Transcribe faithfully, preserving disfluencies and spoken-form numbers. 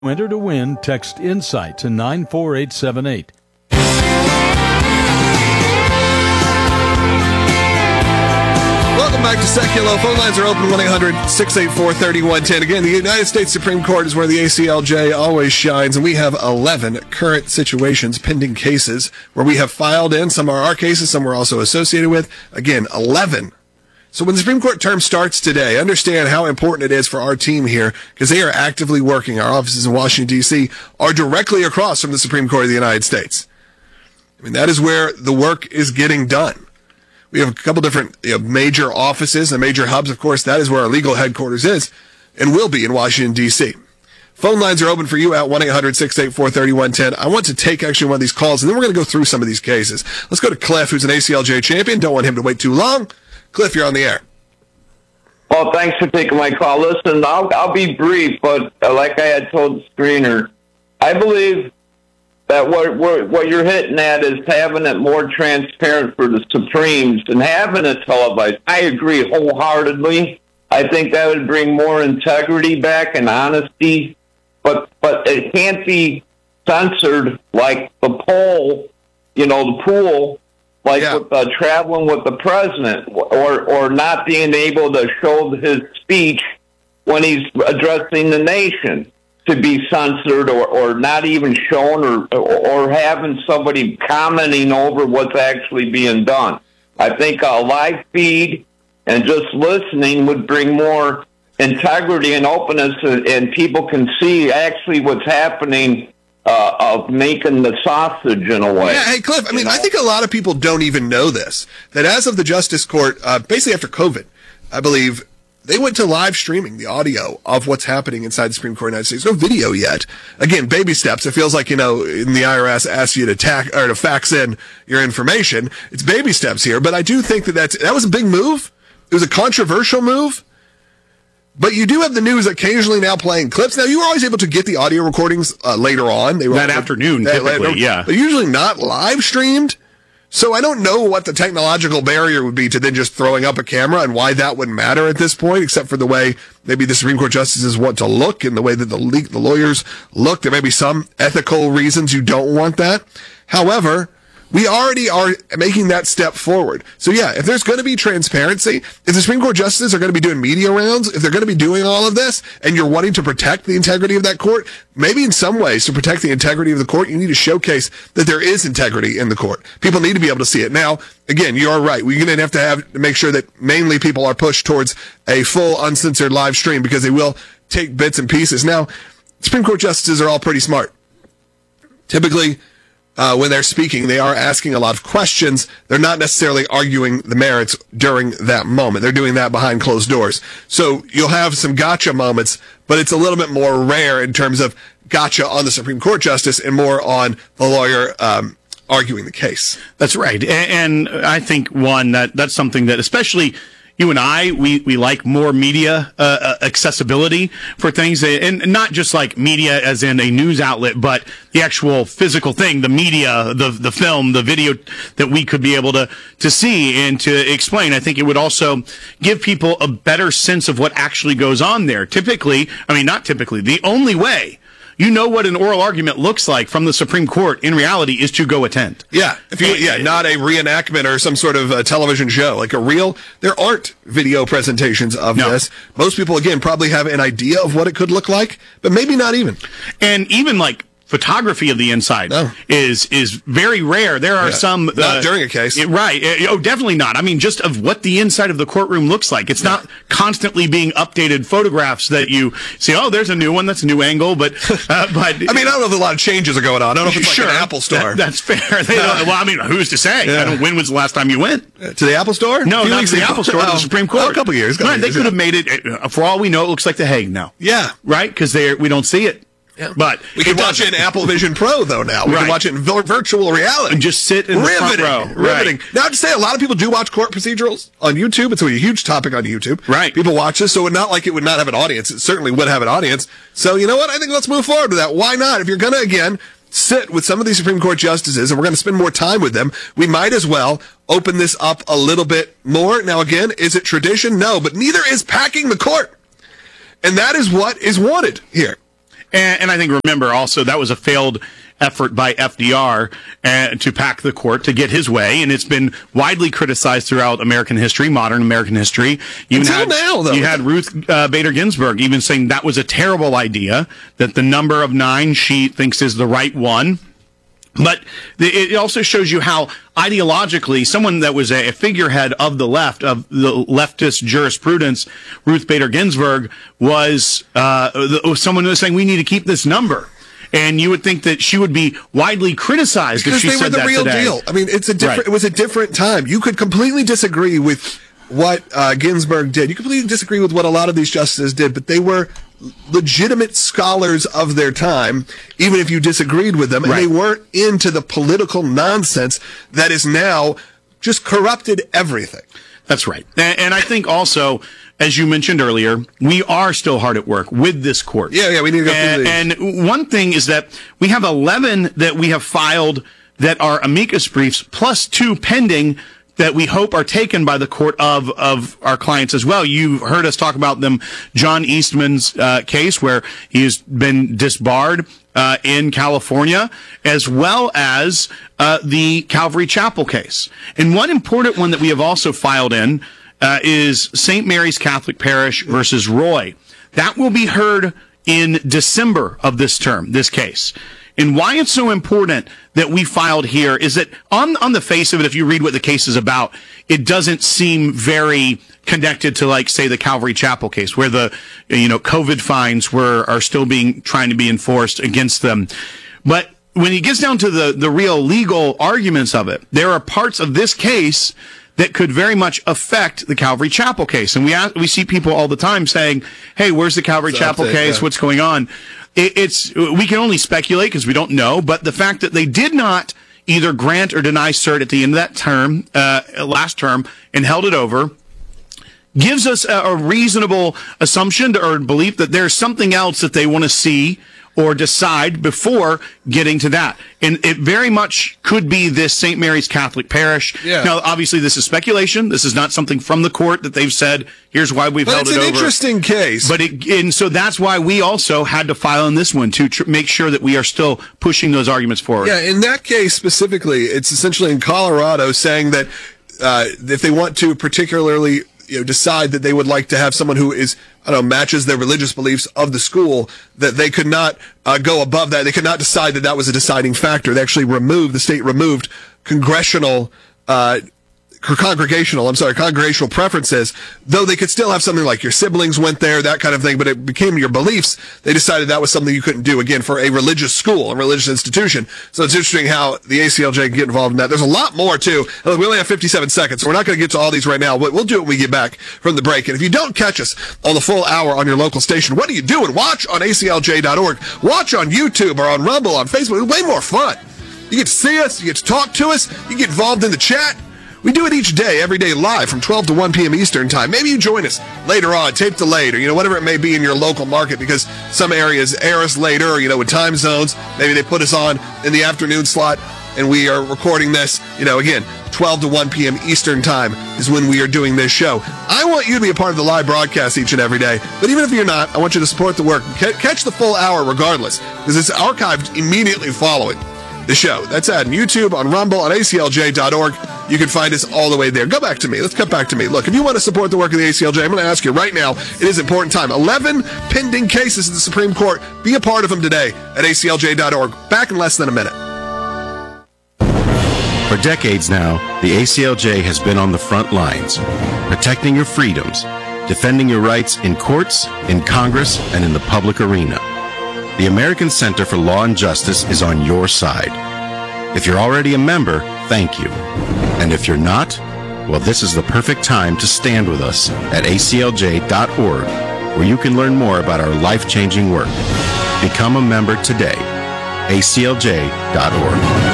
Enter to win. Text INSIGHT to nine four eight seven eight. Welcome back to Seculo. Phone lines are open, one eight hundred six eight four three one one zero. Again, the United States Supreme Court is where the A C L J always shines, and we have eleven current situations, pending cases, where we have filed in. Some are our cases, some we're also associated with. Again, eleven. So when the Supreme Court term starts today, understand how important it is for our team here, because they are actively working. Our offices in Washington, D C are directly across from the Supreme Court of the United States. I mean, that is where the work is getting done. We have a couple different you know, major offices and major hubs. Of course, that is where our legal headquarters is and will be in Washington, D C Phone lines are open for you at one eight hundred six eight four three one one zero. I want to take actually one of these calls, and then we're going to go through some of these cases. Let's go to Cliff, who's an A C L J champion. Don't want him to wait too long. Cliff, you're on the air. Well, thanks for taking my call. Listen, I'll, I'll be brief, but uh, like I had told the screener, I believe that what, what, what you're hitting at is having it more transparent for the Supremes and having it televised. I agree wholeheartedly. I think that would bring more integrity back and honesty, but but it can't be censored like the poll, you know, the pool, like yeah. with, uh, traveling with the president, or or not being able to show his speech when he's addressing the nation to be censored, or, or not even shown, or or having somebody commenting over what's actually being done. I think a live feed and just listening would bring more integrity and openness, and, and people can see actually what's happening uh, of making the sausage in a way. Yeah, hey, Cliff, I mean, know? I think a lot of people don't even know this, that as of the Justice Court, uh, basically after COVID, I believe, they went to live streaming the audio of what's happening inside the Supreme Court of the United States. No video yet. Again, baby steps. It feels like, you know, in the I R S asks you to tack or to fax in your information. It's baby steps here, but I do think that that's, that was a big move. It was a controversial move. But you do have the news occasionally now playing clips. Now, you were always able to get the audio recordings uh, later on. They were that afternoon, that, typically, later, yeah. But usually not live streamed. So I don't know what the technological barrier would be to then just throwing up a camera, and why that wouldn't matter at this point, except for the way maybe the Supreme Court justices want to look and the way that the, le- the lawyers look. There may be some ethical reasons you don't want that. However, we already are making that step forward. So yeah, if there's going to be transparency, if the Supreme Court justices are going to be doing media rounds, if they're going to be doing all of this, and you're wanting to protect the integrity of that court, maybe in some ways to protect the integrity of the court, you need to showcase that there is integrity in the court. People need to be able to see it. Now, again, you are right. We're going to have to have to make sure that mainly people are pushed towards a full uncensored live stream, because they will take bits and pieces. Now, Supreme Court justices are all pretty smart. Typically, Uh, when they're speaking, they are asking a lot of questions. They're not necessarily arguing the merits during that moment. They're doing that behind closed doors. So you'll have some gotcha moments, but it's a little bit more rare in terms of gotcha on the Supreme Court justice and more on the lawyer um, arguing the case. That's right. And, and I think, one, that that's something that especially you and I, we, we like more media uh, accessibility for things, and not just like media as in a news outlet, but the actual physical thing, the media, the the film, the video that we could be able to, to see and to explain. I think it would also give people a better sense of what actually goes on there. Typically, I mean, not typically, the only way you know what an oral argument looks like from the Supreme Court in reality is to go attend. Yeah, if you, yeah, not a reenactment or some sort of uh, television show. Like a real, there aren't video presentations of no. this. Most people, again, probably have an idea of what it could look like, but maybe not even. And even like photography of the inside no. is is very rare. There are yeah. some... Not uh, during a case. It, right. It, oh, definitely not. I mean, just of what the inside of the courtroom looks like. It's yeah. not constantly being updated photographs that you see, oh, there's a new one, that's a new angle, but... Uh, but I mean, I don't know if a lot of changes are going on. I don't know if it's sure, like an Apple store. That, that's fair. They don't, well, I mean, who's to say? Yeah. I don't, when was the last time you went? Uh, to the Apple store? No, not to the ago. Apple store, oh, to the Supreme Court. Oh, a couple years. Couple right, years, they could yeah. have made it, uh, for all we know, it looks like The Hague now. Yeah. Right? Because we don't see it. Yeah. But we can watch it in Apple Vision Pro, though, now. We right. can watch it in vir- virtual reality. And just sit in the Riveting. front row. Riveting. Right. Now, to say, a lot of people do watch court procedurals on YouTube. It's a huge topic on YouTube. Right. People watch this, so it's not like it would not have an audience. It certainly would have an audience. So, you know what? I think let's move forward with that. Why not? If you're going to, again, sit with some of these Supreme Court justices, and we're going to spend more time with them, we might as well open this up a little bit more. Now, again, is it tradition? No, but neither is packing the court. And that is what is wanted here. And, and I think, remember, also, that was a failed effort by F D R uh, to pack the court to get his way, and it's been widely criticized throughout American history, modern American history. You Until had, now, though. You had Ruth uh, Bader Ginsburg even saying that was a terrible idea, that the number of nine she thinks is the right one. But it also shows you how ideologically someone that was a figurehead of the left, of the leftist jurisprudence, Ruth Bader Ginsburg, was uh, someone who was saying we need to keep this number. And you would think that she would be widely criticized because if she they said were the that real today. deal. I mean, it's a different. Right. It was a different time. You could completely disagree with what uh, Ginsburg did. You completely disagree with what a lot of these justices did, but they were legitimate scholars of their time, even if you disagreed with them, and right. they weren't into the political nonsense that is now just corrupted everything. That's right. And, and I think also, as you mentioned earlier, we are still hard at work with this court. Yeah, yeah, we need to go through and, these. and one thing is that we have eleven that we have filed that are amicus briefs, plus two pending that we hope are taken by the court of, of our clients as well. You've heard us talk about them. John Eastman's uh, case, where he has been disbarred uh, in California, as well as uh, the Calvary Chapel case. And one important one that we have also filed in uh, is Saint Mary's Catholic Parish versus Roy. That will be heard in December of this term, this case. And why it's so important that we filed here is that on on the face of it, if you read what the case is about, it doesn't seem very connected to, like, say, the Calvary Chapel case, where the, you know, COVID fines were are still being trying to be enforced against them. But when it gets down to the the real legal arguments of it, there are parts of this case that could very much affect the Calvary Chapel case. And we ask, we see people all the time saying, "Hey, where's the Calvary So Chapel it, case? yeah. What's going on?" It, it's we can only speculate because we don't know. But the fact that they did not either grant or deny cert at the end of that term, uh, last term, and held it over, gives us a, a reasonable assumption or belief that there's something else that they want to see or decide before getting to that. And it very much could be this Saint Mary's Catholic Parish. Yeah. Now, obviously, this is speculation. This is not something from the court that they've said, here's why we've But held it's it an over. interesting case. But it, and so that's why we also had to file on this one to tr- make sure that we are still pushing those arguments forward. Yeah, in that case specifically, it's essentially in Colorado saying that uh, if they want to particularly, you know, decide that they would like to have someone who is, I don't know, matches their religious beliefs of the school, that they could not uh, go above that. They could not decide that that was a deciding factor. They actually removed, the state removed congressional, uh, congregational, I'm sorry, congregational preferences, though they could still have something like your siblings went there, that kind of thing, but it became your beliefs. They decided that was something you couldn't do, again, for a religious school, a religious institution. So it's interesting how the A C L J can get involved in that. There's a lot more, too. Look, we only have fifty-seven seconds, so we're not going to get to all these right now, but we'll do it when we get back from the break. And if you don't catch us on the full hour on your local station, what are you doing? Watch on A C L J dot org. Watch on YouTube or on Rumble, on Facebook. It's way more fun. You get to see us, you get to talk to us, you get involved in the chat. We do it each day, every day, live from twelve to one p.m. Eastern time. Maybe you join us later on, tape delayed, or, you know, whatever it may be in your local market, because some areas air us later, you know, with time zones. Maybe they put us on in the afternoon slot, and we are recording this, you know, again, twelve to one p.m. Eastern time is when we are doing this show. I want you to be a part of the live broadcast each and every day, but even if you're not, I want you to support the work. Catch the full hour regardless, because it's archived immediately following the show. That's at YouTube, on Rumble, on A C L J dot org. You can find us all the way there. Go back to me. Let's cut back to me. Look, if you want to support the work of the A C L J, I'm going to ask you right now, it is important time. eleven pending cases in the Supreme Court. Be a part of them today at A C L J dot org. Back in less than a minute. For decades now, the A C L J has been on the front lines, protecting your freedoms, defending your rights in courts, in Congress, and in the public arena. The American Center for Law and Justice is on your side. If you're already a member, thank you. And if you're not, well, this is the perfect time to stand with us at A C L J dot org, where you can learn more about our life-changing work. Become a member today. A C L J dot org.